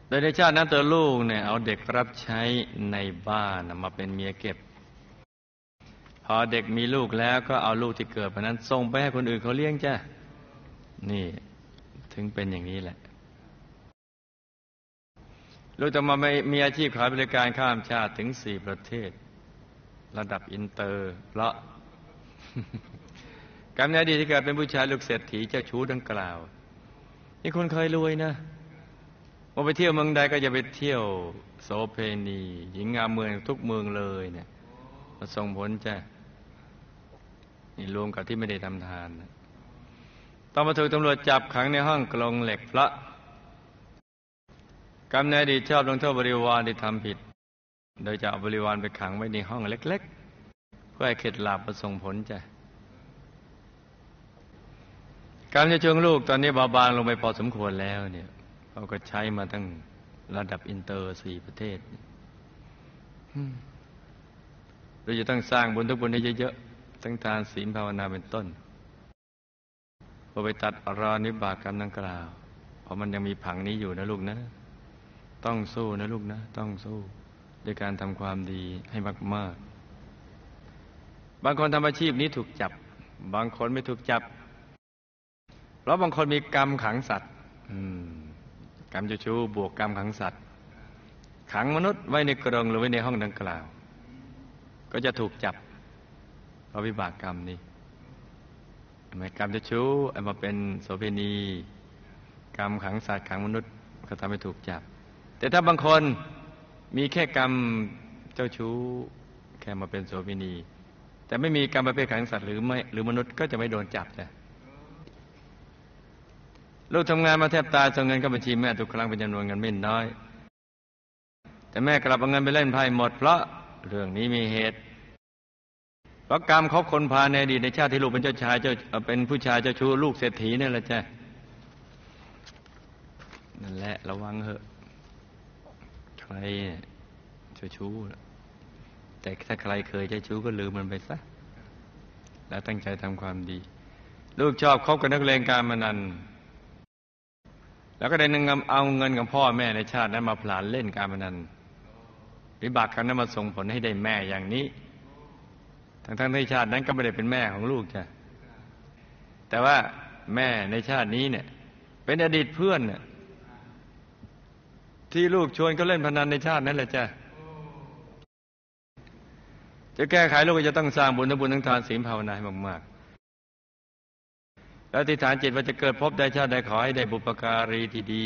โดยในชาตินั้นตัวลูกเนี่ยเอาเด็กรับใช้ในบ้านมาเป็นเมียเก็บพอเด็กมีลูกแล้วก็เอาลูกที่เกิดมานั้นส่งไปให้คนอื่นเขาเลี้ยงจ้ะนี่ถึงเป็นอย่างนี้แหละลูกจะมามีอาชีพขายบริการข้ามชาติถึง4 ประเทศระดับอินเตอร์เพราะ กรรมในอดีตที่เกิดเป็นผู้ชายลูกเศรษฐีเจ้าชู้ดังกล่าวนี่คนเคยรวยนะพอไปเที่ยวเมืองใดก็จะไปเที่ยวโสเภณีหญิงงามเมืองทุกเมืองเลยเนี่ยมาส่งผลจ้ะนี่รวมกับที่ไม่ได้ทำทานนะต้องมาถูกตำรวจจับขังในห้องกรงเหล็กเพราะกรรมในอดีตชอบลงโทษบริวารที่ทำผิดโดยจะเอาบริวารไปขังไว้ในห้องเล็กๆเพื่อให้เข็ดหลาบประส่งผลจ้ะการจะชงลูกตอนนี้เบาบางลงไปพอสมควรแล้วเนี่ยเขาก็ใช้มาตั้งระดับอินเตอร์4 ประเทศเราจะต้องสร้างบุญทุกบุญให้เยอะๆทั้งทานศีลภาวนาเป็นต้นเพื่อไปตัดรอนวิบากกรรมดังกล่าวเพราะมันยังมีผังนี้อยู่นะลูกนะต้องสู้นะลูกนะต้องสู้ด้วยการทำความดีให้มากๆบางคนทำอาชีพนี้ถูกจับบางคนไม่ถูกจับเพราะบางคนมีกรรมขังสัตว์กรรมเจ้าชู้บวกกรรมขังสัตว์ขังมนุษย์ไว้ในกรงหรือไว้ในห้องดังกล่าวก็จะถูกจับเพราะวิบากกรรมนี้กรรมเจ้าชู้เอามาเป็นโสเภณีกรรมขังสัตว์ขังมนุษย์ก็ทำให้ถูกจับแต่ถ้าบางคนมีแค่กรรมเจ้าชู้แค่มาเป็นโสเภณีแต่ไม่มีกรรมประเภทขังสัตว์หรือมนุษย์ก็จะไม่โดนจับจ้ะลูกทำงานมาแทบตายส่งเงินเข้าบัญชีแม่ทุกครั้งเป็นจำนวนเงินไม่น้อยแต่แม่กลับเอาเงินไปเล่นไพ่หมดเพราะเรื่องนี้มีเหตุเพราะกรรมเขาคนพาในอดีตในชาติที่ลูกเป็นเจ้าชายเป็นผู้ชายเจ้าชู้ลูกเศรษฐีนี่แหละจ้ะนั่นแหละระวังเถอะใครเจ้าชู้แต่ถ้าใครเคยเจ้าชู้ก็ลืมมันไปซะแล้วตั้งใจทำความดีลูกชอบคบกับนักเลงการพนันแล้วก็ได้เอาเงินของพ่อแม่ในชาตินั้นมาผลาญเล่นการพนันวิบากกรรมนั้นมาส่งผลให้ได้แม่อย่างนี้ทั้งในชาตินั้นก็ไม่ได้เป็นแม่ของลูกจ้ะแต่ว่าแม่ในชาตินี้เนี่ยเป็นอดีตเพื่อนเนี่ยที่ลูกชวนเขาเล่นพนันในชาตินั้นแหละจ้ะจะแก้ไขลูกก็จะต้องสร้างบุญทั้งทานศีลภาวนาให้มากๆแล้วอธิษฐานจิตว่าจะเกิดพบใดชาติใดขอให้ได้บุพการีที่ดี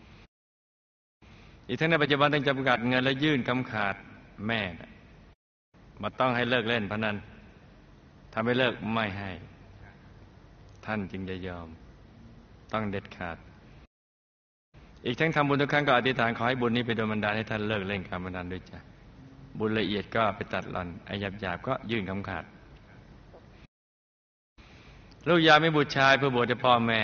อีกทั้งในปัจจุบันต้องจำกัดเงินและยื่นคำขาดแม่มาต้องให้เลิกเล่นพนันถ้าไม่เลิกไม่ให้ท่านจึงจะยอมต้องเด็ดขาดอีกทั้งทำบุญทุกครั้งก็อธิษฐานขอให้บุญนี้ไปโดนบันดาลให้ท่านเลิกเล่นการพนันด้วยจ้ะบุญละเอียดก็ไปตัดหล่อนไอ้หยาบๆก็ยื่นคำขาดลูกยาไม่บุตรชายเพื่อบวชให้พ่อแม่